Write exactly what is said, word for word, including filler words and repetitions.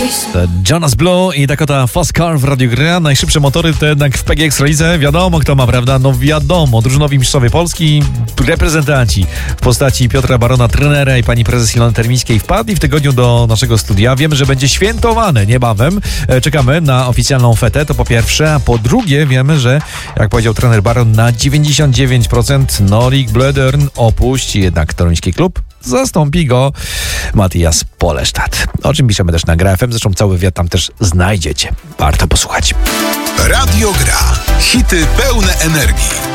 Jonas Blue i Dakota Fast Car w Radiu Gra. Najszybsze motory to jednak w P G Ekstralidze. Wiadomo kto ma, prawda? No wiadomo. Drużynowi mistrzowie Polski, reprezentanci w postaci Piotra Barona, trenera i pani prezes Ilony Termińskiej wpadli w tygodniu do naszego studia. Wiemy, że będzie świętowane niebawem. Czekamy na oficjalną fetę, to po pierwsze. A po drugie wiemy, że jak powiedział trener Baron, na dziewięćdziesiąt dziewięć procent Norik Bledern opuści jednak toruński klub. Zastąpi go Matthias Polesztat. O czym piszemy też na Gra F M. Zresztą cały wywiad tam też znajdziecie. Warto posłuchać. Radio Gra. Hity pełne energii.